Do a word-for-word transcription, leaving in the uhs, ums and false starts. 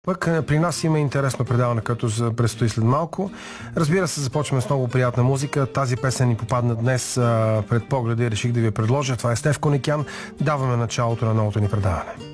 Пък при нас има интересно предаване, като предстои след малко. Разбира се, започваме с много приятна музика. Тази песен ни попадна днес а, пред погледа и реших да ви я предложа. Това е Стефко Никян. Даваме началото на новото ни предаване.